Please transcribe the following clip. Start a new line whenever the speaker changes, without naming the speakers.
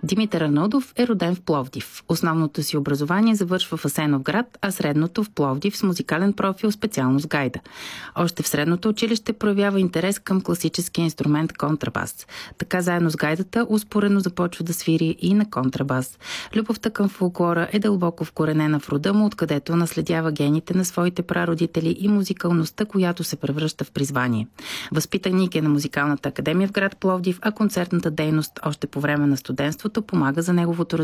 Димитър Арнаудов е роден в Пловдив. Основното си образование завършва в Асеновград, а средното в Пловдив с музикален профил, специалност гайда. Още в средното училище проявява интерес към класическия инструмент контрабас. Така заедно с гайдата успоредно започва да свири и на контрабас. Любовта към фолклора е дълбоко вкоренена в рода му, откъдето наследява гените на своите прародители и музикалността, която се превръща в призвание. Възпитаник е на Музикалната академия в град Пловдив, а концертната дейност още по време на студентството помага за неговото